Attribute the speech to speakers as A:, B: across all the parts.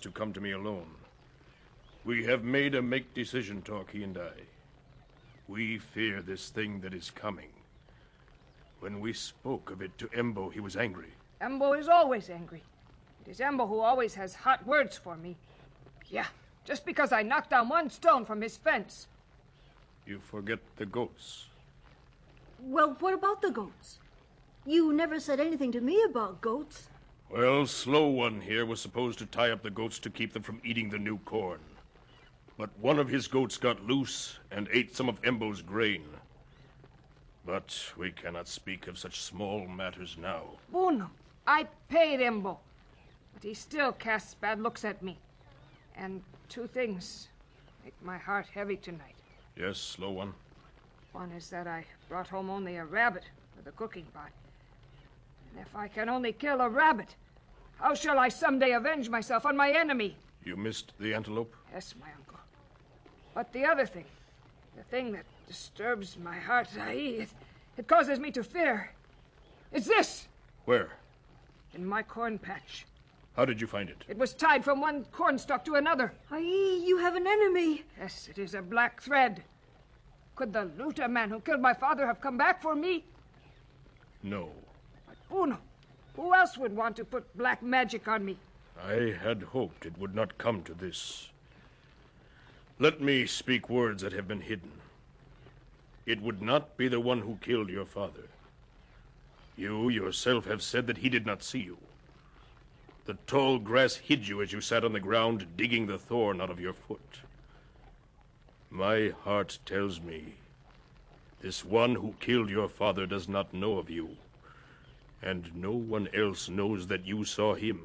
A: to come to me alone. We have made a make-decision talk, he and I. We fear this thing that is coming. When we spoke of it to Embo, he was angry.
B: Embo is always angry. It is Embo who always has hot words for me. Yeah, just because I knocked down one stone from his fence.
A: You forget the goats.
C: Well, what about the goats? You never said anything to me about goats.
A: Well, Slow One here was supposed to tie up the goats to keep them from eating the new corn. But one of his goats got loose and ate some of Embo's grain. But we cannot speak of such small matters now.
B: Buno, I paid Embo, but he still casts bad looks at me. And two things make my heart heavy tonight.
A: Yes, Slow One?
B: One is that I brought home only a rabbit for the cooking pot. And if I can only kill a rabbit, how shall I someday avenge myself on my enemy?
A: You missed the antelope?
B: Yes, my uncle. But the other thing, the thing that disturbs my heart, it causes me to fear. It's this!
A: Where?
B: In my corn patch.
A: How did you find it?
B: It was tied from one cornstalk to another.
C: You have an enemy.
B: Yes, it is a black thread. Could the Luta man who killed my father have come back for me?
A: No.
B: But Uno, who else would want to put black magic on me?
A: I had hoped it would not come to this. Let me speak words that have been hidden. It would not be the one who killed your father. You yourself have said that he did not see you. The tall grass hid you as you sat on the ground digging the thorn out of your foot. My heart tells me this one who killed your father does not know of you, and no one else knows that you saw him.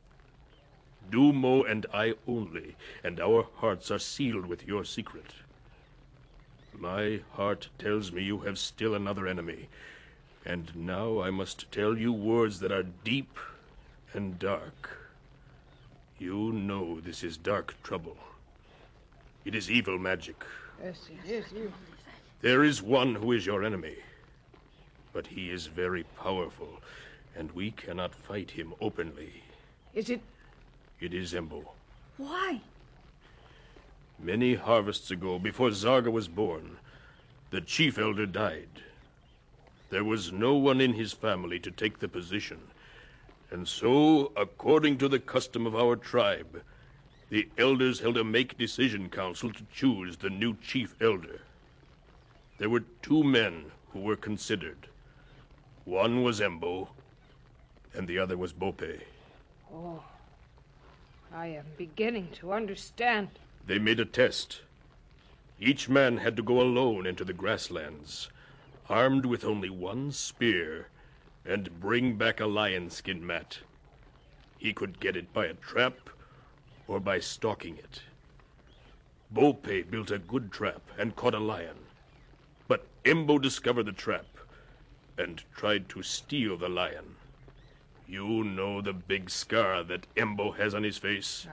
A: Dumo and I only, and our hearts are sealed with your secret. My heart tells me you have still another enemy, and now I must tell you words that are deep and dark. You know this is dark trouble. It is evil magic.
B: Yes, it is you.
A: There is one who is your enemy, but he is very powerful, and we cannot fight him openly.
B: Is it?
A: It is Embo.
C: Why?
A: Many harvests ago, before Zarga was born, the chief elder died. There was no one in his family to take the position, and so, according to the custom of our tribe, the elders held a make-decision council to choose the new chief elder. There were two men who were considered. One was Embo, and the other was Bope.
B: Oh, I am beginning to understand.
A: They made a test. Each man had to go alone into the grasslands, armed with only one spear, and bring back a lion skin mat. He could get it by a trap or by stalking it. Bope built a good trap and caught a lion. But Embo discovered the trap and tried to steal the lion. You know the big scar that Embo has on his face?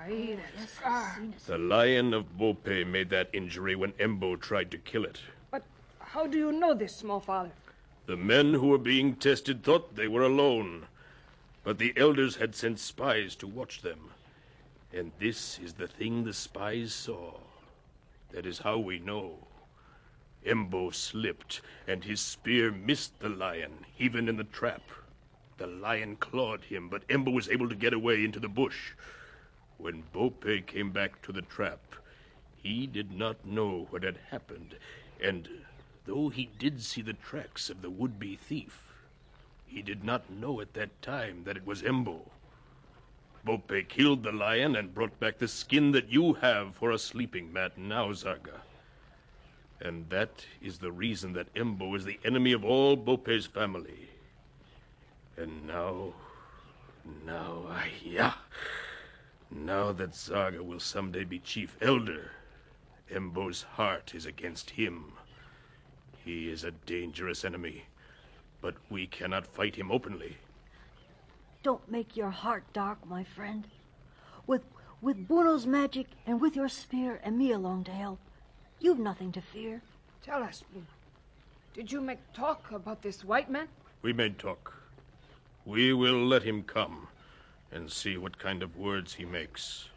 A: The lion of Bope made that injury when Embo tried to kill it.
B: But how do you know this, small father?
A: The men who were being tested thought they were alone, but the elders had sent spies to watch them. And this is the thing the spies saw. That is how we know. Embo slipped, and his spear missed the lion, even in the trap. The lion clawed him, but Embo was able to get away into the bush. When Bope came back to the trap, he did not know what had happened, and though he did see the tracks of the would-be thief, he did not know at that time that it was Embo. Bope killed the lion and brought back the skin that you have for a sleeping mat now, Zarga. And that is the reason that Embo is the enemy of all Bope's family. And now that Zarga will someday be chief elder, Embo's heart is against him. He is a dangerous enemy, but we cannot fight him openly.
C: Don't make your heart dark, my friend. With Buno's magic and with your spear and me along to help, you've nothing to fear.
B: Tell us, Buno. Did you make talk about this white man?
A: We made talk. We will let him come and see what kind of words he makes.